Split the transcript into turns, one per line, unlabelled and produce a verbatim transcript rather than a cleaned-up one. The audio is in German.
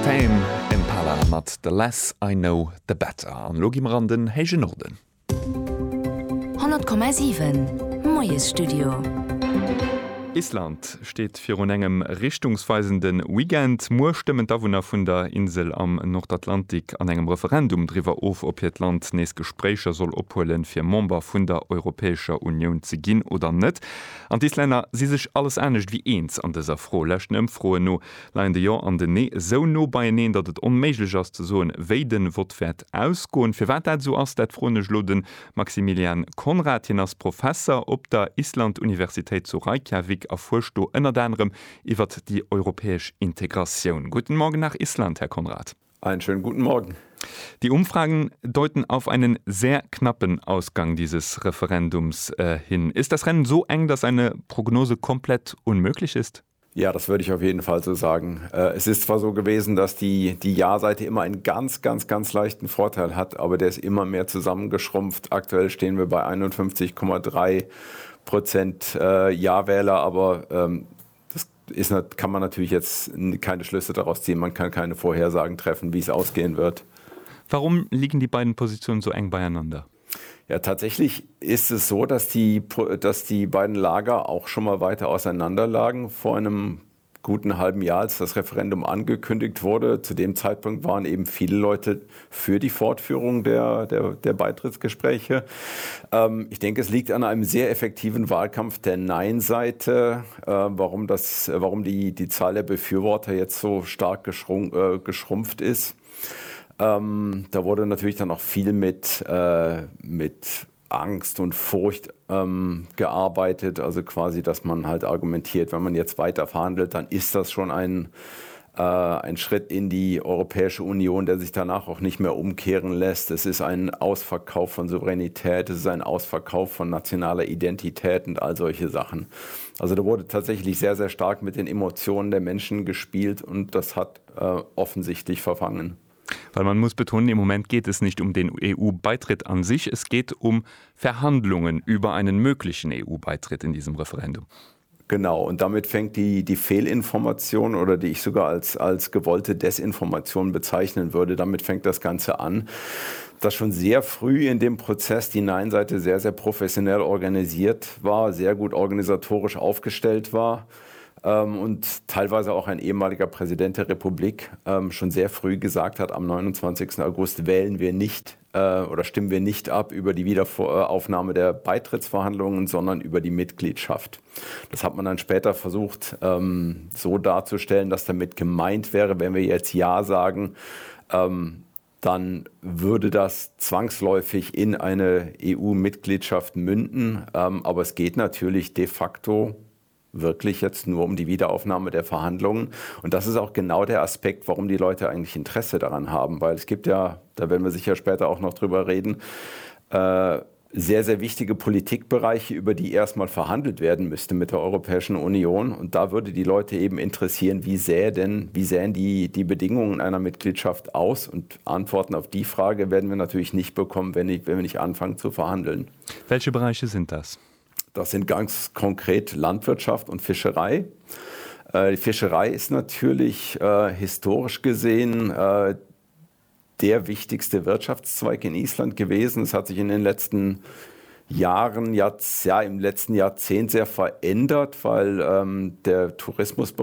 Tame Impala mat the less I know the better an Logimranden hége Norden.
hundert Komma sieben Moes Studio.
Island steht fir un engem richtungsweisenden Weekend Moorstimmen Dawunner vun der Insel am Nordatlantik an engem Referendum driwer of op het Land nees Gesprächer soll opholen fir Member vun der Europäischer Union ze ginn oder net. An Isländer si sech alles ernstnecht wie eens an deser froh lächnem froe no lein de Jo an de nee so no beiineen, dat et onméiglech ass ze soen wéiden wotfährt ausgoen. Fir wat dat so ass dat fronech Loden Maximilian Konradien als Professor op der Island-Universität zu Reykjavik erfursto ënner anderem iwwer die europäesch Integration. Guten Morgen nach Island, Herr Konrad.
Einen schönen guten Morgen.
Die Umfragen deuten auf einen sehr knappen Ausgang dieses Referendums äh, hin. Ist das Rennen so eng, dass eine Prognose komplett unmöglich ist?
Ja, das würde ich auf jeden Fall so sagen. Äh, es ist zwar so gewesen, dass die, die Ja-Seite immer einen ganz, ganz, ganz leichten Vorteil hat, aber der ist immer mehr zusammengeschrumpft. Aktuell stehen wir bei einundfünfzig Komma drei Prozent äh, Ja-Wähler, aber ähm, das ist, kann man natürlich jetzt keine Schlüsse daraus ziehen. Man kann keine Vorhersagen treffen, wie es ausgehen wird.
Warum liegen die beiden Positionen so eng beieinander?
Ja, tatsächlich ist es so, dass die, dass die beiden Lager auch schon mal weiter auseinander lagen. Vor einem guten halben Jahr, als das Referendum angekündigt wurde, zu dem Zeitpunkt waren eben viele Leute für die Fortführung der, der, der Beitrittsgespräche. Ähm, ich denke, es liegt an einem sehr effektiven Wahlkampf der Nein-Seite, äh, warum, das, warum die, die Zahl der Befürworter jetzt so stark geschrumpf, äh, geschrumpft ist. Ähm, da wurde natürlich dann auch viel mit, äh, mit Angst und Furcht ähm, gearbeitet, also quasi, dass man halt argumentiert, wenn man jetzt weiter verhandelt, dann ist das schon ein, äh, ein Schritt in die Europäische Union, der sich danach auch nicht mehr umkehren lässt. Es ist ein Ausverkauf von Souveränität, es ist ein Ausverkauf von nationaler Identität und all solche Sachen. Also da wurde tatsächlich sehr, sehr stark mit den Emotionen der Menschen gespielt und das hat äh, offensichtlich verfangen.
Weil man muss betonen, im Moment geht es nicht um den E U-Beitritt an sich, es geht um Verhandlungen über einen möglichen E U-Beitritt in diesem Referendum.
Genau, und damit fängt die, die Fehlinformation oder die ich sogar als, als gewollte Desinformation bezeichnen würde, damit fängt das Ganze an, dass schon sehr früh in dem Prozess die Nein-Seite sehr, sehr professionell organisiert war, sehr gut organisatorisch aufgestellt war. Und teilweise auch ein ehemaliger Präsident der Republik ähm, schon sehr früh gesagt hat, am neunundzwanzigsten August wählen wir nicht äh, oder stimmen wir nicht ab über die Wiederaufnahme der Beitrittsverhandlungen, sondern über die Mitgliedschaft. Das hat man dann später versucht, ähm, so darzustellen, dass damit gemeint wäre, wenn wir jetzt Ja sagen, ähm, dann würde das zwangsläufig in eine E U-Mitgliedschaft münden. Ähm, aber es geht natürlich de facto wirklich jetzt nur um die Wiederaufnahme der Verhandlungen. Und das ist auch genau der Aspekt, warum die Leute eigentlich Interesse daran haben. Weil es gibt ja, da werden wir sicher später auch noch drüber reden, äh, sehr, sehr wichtige Politikbereiche, über die erstmal verhandelt werden müsste mit der Europäischen Union. Und da würde die Leute eben interessieren, wie sähe denn, wie sähen die, die Bedingungen einer Mitgliedschaft aus? Und Antworten auf die Frage werden wir natürlich nicht bekommen, wenn, ich, wenn wir nicht anfangen zu verhandeln.
Welche Bereiche sind das?
Das sind ganz konkret Landwirtschaft und Fischerei. Äh, die Fischerei ist natürlich äh, historisch gesehen äh, der wichtigste Wirtschaftszweig in Island gewesen. Es hat sich in den letzten Jahren, Jahrz- ja, im letzten Jahrzehnt sehr verändert, weil ähm, der Tourismus